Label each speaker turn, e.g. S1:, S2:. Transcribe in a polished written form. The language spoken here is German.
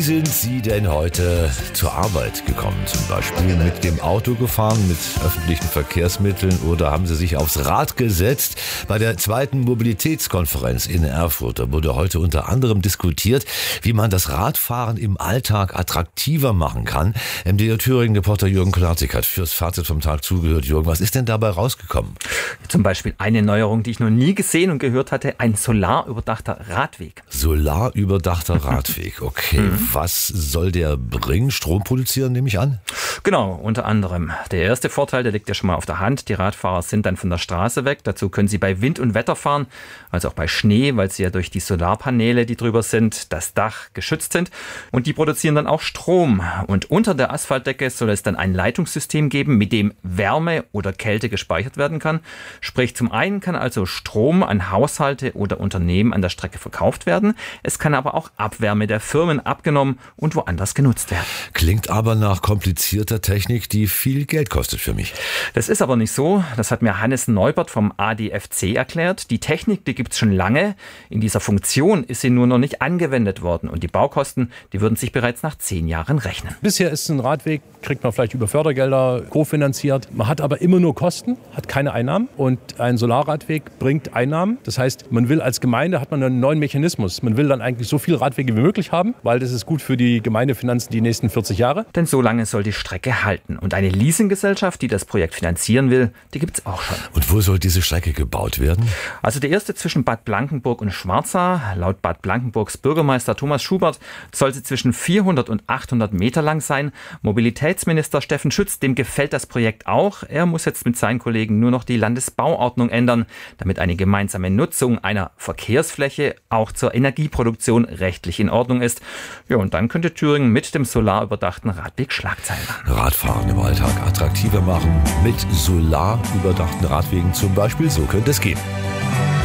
S1: Wie sind Sie denn heute zur Arbeit gekommen? Zum Beispiel mit dem Auto gefahren, mit öffentlichen Verkehrsmitteln oder haben Sie sich aufs Rad gesetzt? Bei der zweiten Mobilitätskonferenz in Erfurt da wurde heute unter anderem diskutiert, wie man das Radfahren im Alltag attraktiver machen kann. MDR Thüringen-Reporter Jürgen Klarzig hat fürs Fazit vom Tag zugehört. Jürgen, was ist denn dabei rausgekommen?
S2: Zum Beispiel eine Neuerung, die ich noch nie gesehen und gehört hatte, ein solarüberdachter Radweg.
S1: Solarüberdachter Radweg, okay. Was soll der bringen? Strom produzieren, nehme ich an?
S2: Genau, unter anderem. Der erste Vorteil, der liegt ja schon mal auf der Hand. Die Radfahrer sind dann von der Straße weg. Dazu können sie bei Wind und Wetter fahren, also auch bei Schnee, weil sie ja durch die Solarpaneele, die drüber sind, das Dach geschützt sind. Und die produzieren dann auch Strom. Und unter der Asphaltdecke soll es dann ein Leitungssystem geben, mit dem Wärme oder Kälte gespeichert werden kann. Sprich, zum einen kann also Strom an Haushalte oder Unternehmen an der Strecke verkauft werden. Es kann aber auch Abwärme der Firmen abgenommen und woanders genutzt werden.
S1: Klingt aber nach komplizierter Technik, die viel Geld kostet für mich.
S2: Das ist aber nicht so. Das hat mir Hannes Neubert vom ADFC erklärt. Die Technik, die gibt es schon lange. In dieser Funktion ist sie nur noch nicht angewendet worden. Und die Baukosten, die würden sich bereits nach 10 Jahren rechnen.
S3: Bisher ist ein Radweg, kriegt man vielleicht über Fördergelder kofinanziert. Man hat aber immer nur Kosten, hat keine Einnahmen. Und ein Solarradweg bringt Einnahmen. Das heißt, man will als Gemeinde, hat man einen neuen Mechanismus. Man will dann eigentlich so viele Radwege wie möglich haben, weil das ist gut für die Gemeindefinanzen die nächsten 40 Jahre.
S2: Denn so lange soll die Strecke halten. Und eine Leasinggesellschaft, die das Projekt finanzieren will, die gibt es auch schon.
S1: Und wo soll diese Strecke gebaut werden?
S2: Also der erste zwischen Bad Blankenburg und Schwarza. Laut Bad Blankenburgs Bürgermeister Thomas Schubert soll sie zwischen 400 und 800 Meter lang sein. Mobilitätsminister Steffen Schütz, dem gefällt das Projekt auch. Er muss jetzt mit seinen Kollegen nur noch die Landesbauordnung ändern, damit eine gemeinsame Nutzung einer Verkehrsfläche auch zur Energieproduktion rechtlich in Ordnung ist. Ja, und dann könnte Thüringen mit dem solarüberdachten Radweg Schlagzeilen machen.
S1: Radfahren im Alltag attraktiver machen mit solarüberdachten Radwegen zum Beispiel. So könnte es gehen.